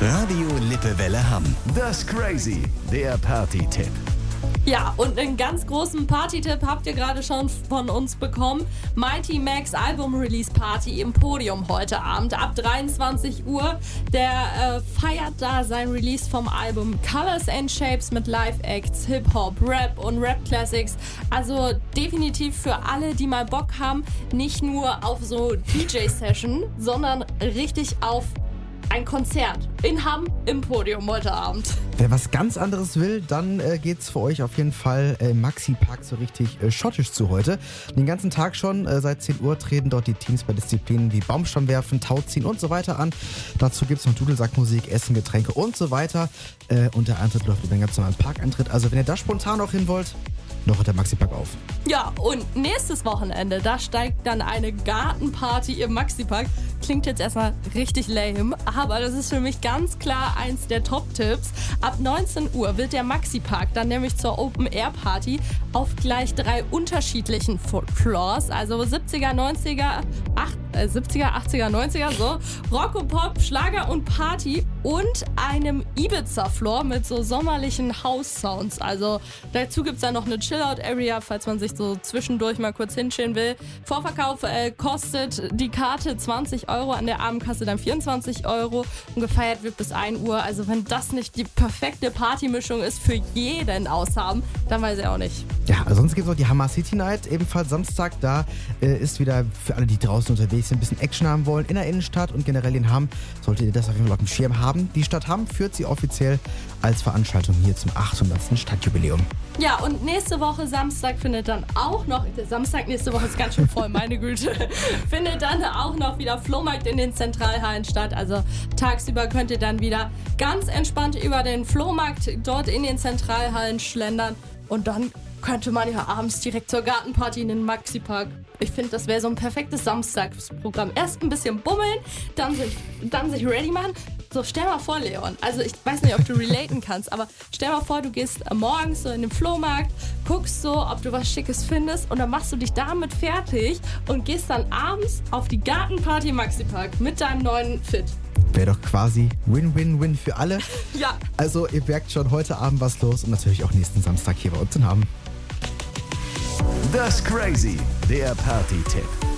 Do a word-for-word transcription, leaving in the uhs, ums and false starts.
Radio Lippewelle Hamm. Das Crazy, der Party-Tipp. Ja, und einen ganz großen Party-Tipp habt ihr gerade schon von uns bekommen. Mighty Max Album-Release-Party im Podium heute Abend ab dreiundzwanzig Uhr. Der äh, feiert da sein Release vom Album Colors and Shapes mit Live-Acts, Hip-Hop, Rap und Rap-Classics. Also definitiv für alle, die mal Bock haben, nicht nur auf so D J-Session, sondern richtig auf ein Konzert in Hamm im Podium heute Abend. Wer was ganz anderes will, dann äh, geht's für euch auf jeden Fall äh, im Maxi-Park so richtig äh, schottisch zu heute. Den ganzen Tag schon, äh, seit zehn Uhr treten dort die Teams bei Disziplinen wie Baumstammwerfen, Tauziehen und so weiter an. Dazu gibt's noch Dudelsackmusik, Essen, Getränke und so weiter. Äh, und der Eintritt läuft über den ganz normalen Parkeintritt. Also wenn ihr da spontan noch hin wollt, noch hat der Maxi-Park auf. Ja, und nächstes Wochenende, da steigt dann eine Gartenparty im Maxi-Park. Klingt jetzt erstmal richtig lame, aber das ist für mich ganz klar eins der Top-Tipps. Ab neunzehn Uhr wird der Maxi-Park dann nämlich zur Open-Air-Party auf gleich drei unterschiedlichen Floors, also siebziger, neunziger, acht, äh, siebziger, achtziger, neunziger, so, Rock und Pop, Schlager und Party und einem Ibiza-Floor mit so sommerlichen House-Sounds. Also dazu gibt es dann noch eine Chill-Out-Area, falls man sich so zwischendurch mal kurz hinchillen will. Vorverkauf äh, kostet die Karte zwanzig Euro, an der Abendkasse dann vierundzwanzig Euro und gefeiert wird bis ein Uhr. Also wenn das nicht die perfekte Partymischung ist für jeden Aushaben, dann weiß ich auch nicht. Ja, ansonsten gibt es noch die Hammer City Night, ebenfalls Samstag. Da äh, ist wieder für alle, die draußen unterwegs sind, ein bisschen Action haben wollen in der Innenstadt und generell in Hamm. Solltet ihr das auf jeden Fall auf dem Schirm haben. Die Stadt Hamm führt sie offiziell als Veranstaltung hier zum achthundertsten Stadtjubiläum. Ja, und nächste Woche Samstag findet dann auch noch, der Samstag nächste Woche ist ganz schön voll, meine Güte, findet dann auch noch wieder Flohmarkt in den Zentralhallen statt. Also tagsüber könnt ihr dann wieder ganz entspannt über den Flohmarkt dort in den Zentralhallen schlendern und dann könnte man ja abends direkt zur Gartenparty in den Maxi-Park. Ich finde, das wäre so ein perfektes Samstagsprogramm. Erst ein bisschen bummeln, dann sich, dann sich ready machen. So, stell mal vor, Leon, also ich weiß nicht, ob du relaten kannst, aber stell mal vor, du gehst morgens so in den Flohmarkt, guckst so, ob du was Schickes findest und dann machst du dich damit fertig und gehst dann abends auf die Gartenparty im Maxi-Park mit deinem neuen Fit. Wäre doch quasi Win-Win-Win für alle. Ja. Also ihr merkt schon, heute Abend was los und natürlich auch nächsten Samstag hier bei uns in Hamm. Das Crazy, der Party-Tipp.